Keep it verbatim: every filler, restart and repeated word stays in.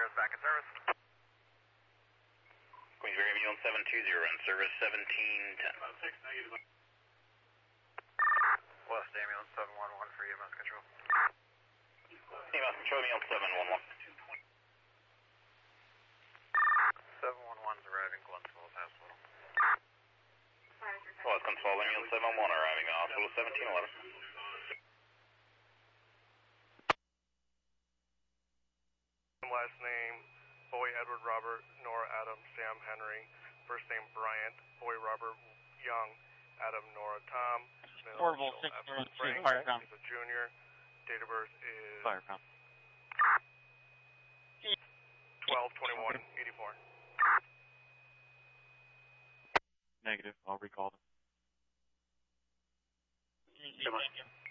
is back in service. Queensbury ambulance seven two zero in service seventeen ten. West ambulance seven one one for E M S control. E M S control ambulance seven one one. seven one one is arriving Glens Falls Hospital. Well, Glens Falls ambulance seven one arriving at hospital seventeen eleven. Last name, Boy Edward Robert, Nora Adam, Sam Henry. First name Bryant, Boy Robert Young, Adam Nora Tom. Orville six zero two, Firecrown. He's a junior. Date of birth is Firecrown. twelve twenty-one eighty-four. Negative, I'll recall them. Come on.